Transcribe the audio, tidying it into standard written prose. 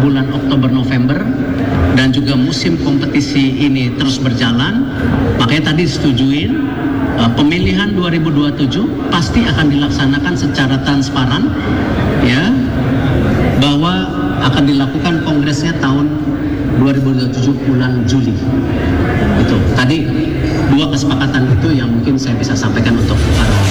bulan Oktober November dan juga musim kompetisi ini terus berjalan, makanya tadi disetujuin pemilihan 2027 pasti akan dilaksanakan secara transparan, ya, bahwa akan dilakukan kongresnya tahun 2027 bulan Juli. Itu tadi dua kesepakatan itu yang mungkin saya bisa sampaikan untuk para